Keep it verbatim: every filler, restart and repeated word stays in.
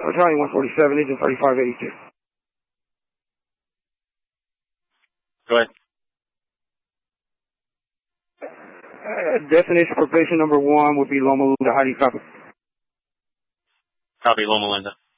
Battalion one forty-seven, engine thirty-five eighty-two. Go ahead. Uh, destination for patient number one would be Loma Linda. How do you copy? Copy, Loma Linda.